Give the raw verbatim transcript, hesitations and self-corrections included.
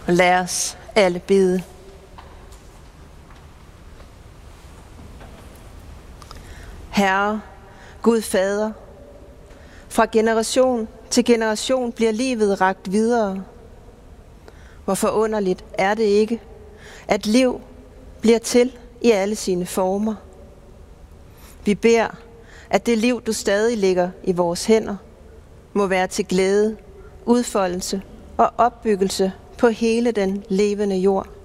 Og lad os alle bede. Herre, Gud Fader, fra generation til generation bliver livet rakt videre. Hvor forunderligt er det ikke, at liv bliver til i alle sine former. Vi beder, at det liv, du stadig lægger i vores hænder, må være til glæde, udfoldelse og opbyggelse på hele den levende jord.